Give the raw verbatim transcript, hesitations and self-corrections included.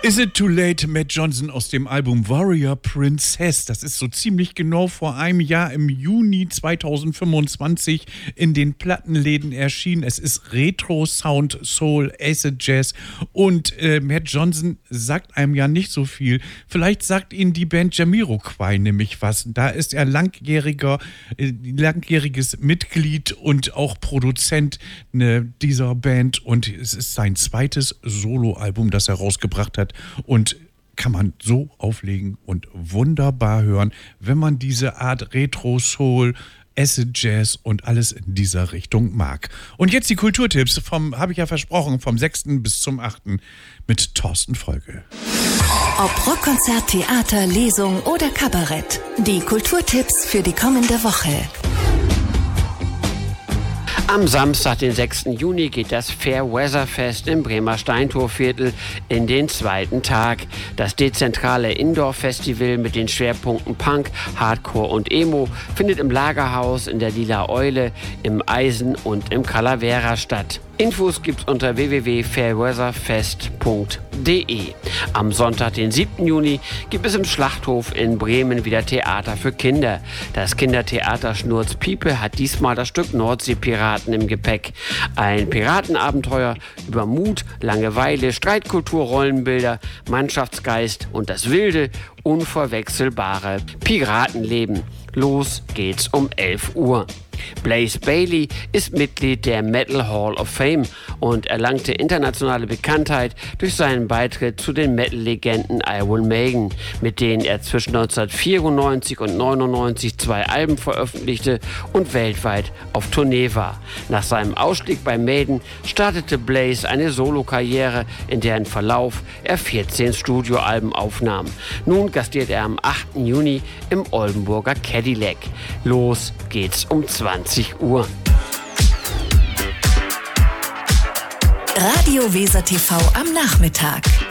Is It Too Late? Matt Johnson aus dem Album Warrior Princess. Das ist so ziemlich genau vor einem Jahr im Juni zweitausendfünfundzwanzig in den Plattenläden erschienen. Es ist Retro Sound, Soul, Acid Jazz und äh, Matt Johnson sagt einem ja nicht so viel. Vielleicht sagt Ihnen die Band Jamiroquai nämlich was. Da ist er langjähriger, äh, langjähriges Mitglied und auch Produzent ne, dieser Band und es ist sein zweites Soloalbum, das er rausgebracht hat. Und kann man so auflegen und wunderbar hören, wenn man diese Art Retro-Soul, Acid Jazz und alles in dieser Richtung mag. Und jetzt die Kulturtipps vom, habe ich ja versprochen, vom sechsten bis zum achten mit Thorsten Folge. Ob Rockkonzert, Theater, Lesung oder Kabarett. Die Kulturtipps für die kommende Woche. Am Samstag, den sechsten Juni, geht das Fairweather-Fest im Bremer Steintorviertel in den zweiten Tag. Das dezentrale Indoor-Festival mit den Schwerpunkten Punk, Hardcore und Emo findet im Lagerhaus, in der Lila Eule, im Eisen und im Calavera statt. Infos gibt's unter w w w punkt fairweatherfest punkt d e. Am Sonntag, den siebten Juni, gibt es im Schlachthof in Bremen wieder Theater für Kinder. Das Kindertheater Schnurz Piepe hat diesmal das Stück Nordseepiraten im Gepäck. Ein Piratenabenteuer über Mut, Langeweile, Streitkultur, Rollenbilder, Mannschaftsgeist und das wilde, unverwechselbare Piratenleben. Los geht's um elf Uhr. Blaze Bayley ist Mitglied der Metal Hall of Fame und erlangte internationale Bekanntheit durch seinen Beitritt zu den Metal-Legenden Iron Maiden, mit denen er zwischen neunzehnhundertvierundneunzig und neunundneunzig zwei Alben veröffentlichte und weltweit auf Tournee war. Nach seinem Ausstieg bei Maiden startete Blaze eine Solokarriere, in deren Verlauf er vierzehn Studioalben aufnahm. Nun gastiert er am achten Juni im Oldenburger Cadillac. Los geht's um zwanzig Uhr. Radio Weser T V am Nachmittag.